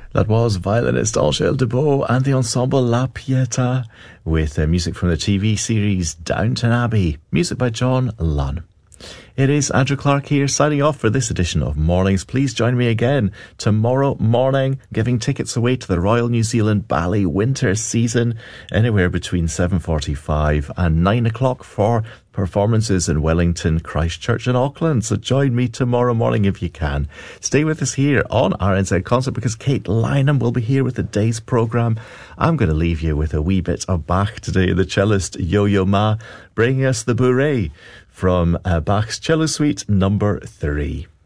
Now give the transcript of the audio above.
That was violinist Angèle Debow and the ensemble La Pietà with music from the TV series Downton Abbey, music by John Lunn. It is Andrew Clark here signing off for this edition of Mornings. Please join me again tomorrow morning, giving tickets away to the Royal New Zealand Ballet Winter Season anywhere between 7:45 and 9 o'clock for performances in Wellington, Christchurch and Auckland. So join me tomorrow morning if you can. Stay with us here on RNZ Concert because Kate Lynham will be here with the day's programme. I'm going to leave you with a wee bit of Bach today. The cellist Yo-Yo Ma bringing us the Bourrée from Bach's Cello Suite number 3.